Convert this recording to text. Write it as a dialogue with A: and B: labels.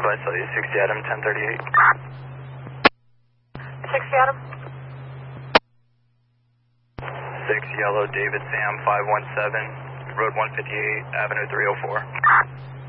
A: I saw you 60 Adam 1038.
B: 60 Adam.
A: 6 Yellow David Sam 517, Road 158, Avenue 304.